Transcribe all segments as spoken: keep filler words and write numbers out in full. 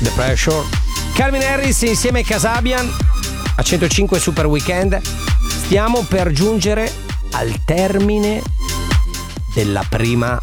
The Pressure. Calvin Harris insieme a Kasabian a centocinque Super Weekend. Stiamo per giungere al termine della prima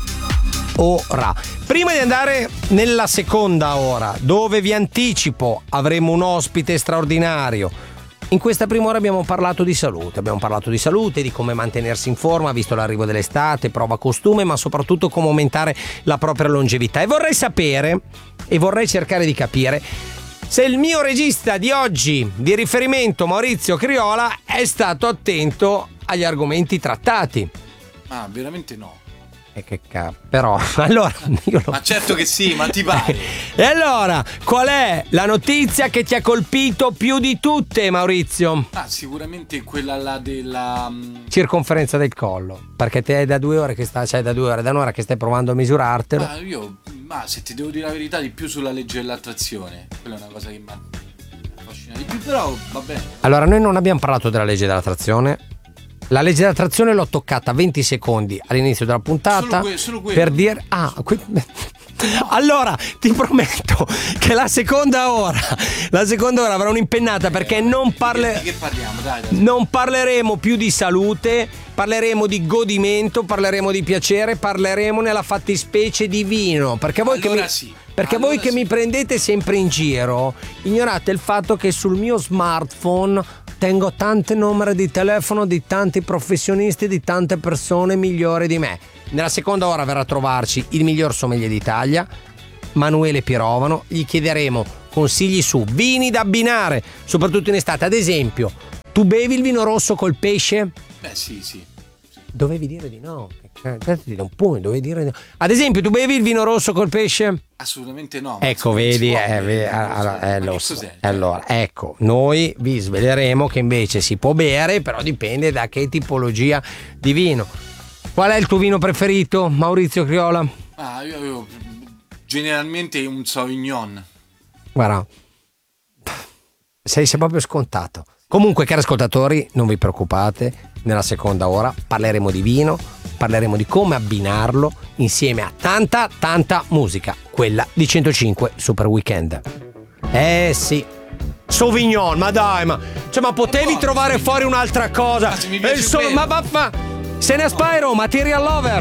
ora. Prima di andare nella seconda ora, dove vi anticipo avremo un ospite straordinario. In questa prima ora abbiamo parlato di salute, abbiamo parlato di salute, di come mantenersi in forma visto l'arrivo dell'estate, prova costume, ma soprattutto come aumentare la propria longevità. E vorrei sapere, e vorrei cercare di capire, se il mio regista di oggi di riferimento, Maurizio Criolla, è stato attento agli argomenti trattati. Ah, veramente no. E che cazzo, però allora io lo... Ma certo che sì, ma ti pare. E allora, qual è la notizia che ti ha colpito più di tutte, Maurizio? Ah, sicuramente quella là della circonferenza del collo, perché te è da due ore che sta, cioè da due ore, da un'ora che stai provando a misurartelo. Ma io, ma se ti devo dire la verità, di più sulla legge dell'attrazione. Quella è una cosa che mi affascina di più, però va bene. Allora, noi non abbiamo parlato della legge dell'attrazione. La legge dell'attrazione l'ho toccata venti secondi all'inizio della puntata. Solo que- solo per dire ah que- allora ti prometto che la seconda ora la seconda ora avrà un'impennata, perché eh, non parle- di che parliamo? Dai, dai. non parleremo più di salute, parleremo di godimento, parleremo di piacere, parleremo nella fattispecie di vino, perché voi allora che mi sì. Perché allora voi che sì. mi prendete sempre in giro ignorate il fatto che sul mio smartphone tengo tante numeri di telefono di tanti professionisti, di tante persone migliori di me. Nella seconda ora verrà a trovarci il miglior sommelier d'Italia, Manuele Pirovano. Gli chiederemo consigli su vini da abbinare, soprattutto in estate. Ad esempio, tu bevi il vino rosso col pesce? Beh sì, sì. Dovevi dire di no. Ti do un pugno, dovevi dire di no. Ad esempio, tu bevi il vino rosso col pesce? Assolutamente no. Ecco, vedi, eh, vedi allora, eh, lo so. Allora, ecco, noi vi sveleremo che invece si può bere, però dipende da che tipologia di vino. Qual è il tuo vino preferito, Maurizio Criolla? Ah, io, io generalmente un Sauvignon. Guarda, sei, sei proprio scontato. Comunque, cari ascoltatori, non vi preoccupate, nella seconda ora parleremo di vino, parleremo di come abbinarlo insieme a tanta, tanta musica, quella di centocinque Super Weekend. Eh sì, Sauvignon, ma dai, ma, cioè, ma potevi no, trovare fuori un'altra cosa? Ma se mi piace so, ma vaffa, se ne aspiro, Material Lover.